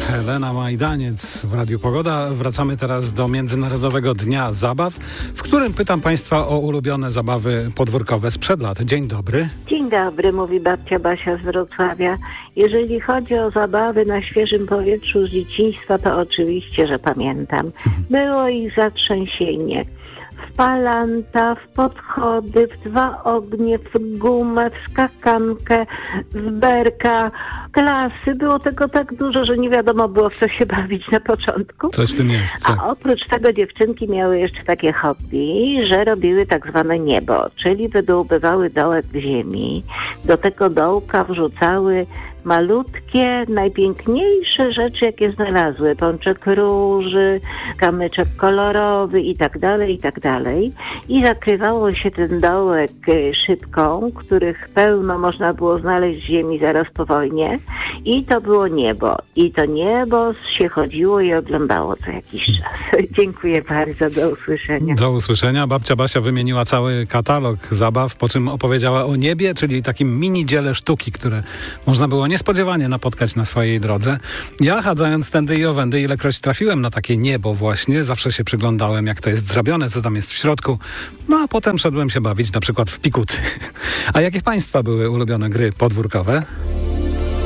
Helena Majdaniec w Radiu Pogoda. Wracamy teraz do Międzynarodowego Dnia Zabaw, w którym pytam Państwa o ulubione zabawy podwórkowe sprzed lat. Dzień dobry. Dzień dobry, mówi babcia Basia z Wrocławia. Jeżeli chodzi o zabawy na świeżym powietrzu z dzieciństwa, to oczywiście, że pamiętam. Było ich zatrzęsienie. W palanta, w podchody, w dwa ognie, w gumę, w skakankę, w berka, klasy. Było tego tak dużo, że nie wiadomo było, w co się bawić na początku. Coś w tym jest. Tak. A oprócz tego dziewczynki miały jeszcze takie hobby, że robiły tak zwane niebo, czyli wydłubywały dołek w ziemi. Do tego dołka wrzucały malutkie, najpiękniejsze rzeczy, jakie znalazły. Pączek róży, kamyczek kolorowy i tak dalej, i tak dalej. I zakrywało się ten dołek szybką, których pełno można było znaleźć w ziemi zaraz po wojnie. I to było niebo. I to niebo się chodziło i oglądało co jakiś czas. Dziękuję bardzo, do usłyszenia. Do usłyszenia. Babcia Basia wymieniła cały katalog zabaw, po czym opowiedziała o niebie, czyli takim mini dziele sztuki, które można było niespodziewanie napotkać na swojej drodze. Ja, chadzając tędy i owędy, ilekroć trafiłem na takie niebo właśnie, zawsze się przyglądałem, jak to jest zrobione, co tam jest w środku. No a potem szedłem się bawić na przykład w pikuty. A jakie Państwa były ulubione gry podwórkowe?